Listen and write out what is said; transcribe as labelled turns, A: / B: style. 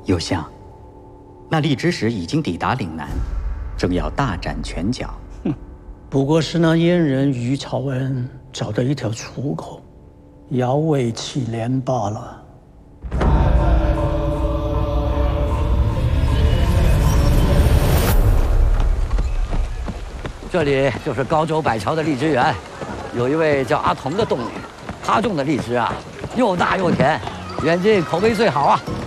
A: 右相，那荔枝使已经抵达岭南，正要大展拳脚。
B: 不过是那阉人于朝恩找的一条出口，摇尾乞怜罢了。
C: 这里就是高州百桥的荔枝园，有一位叫阿童的洞女，她种的荔枝啊，又大又甜，远近口碑最好啊。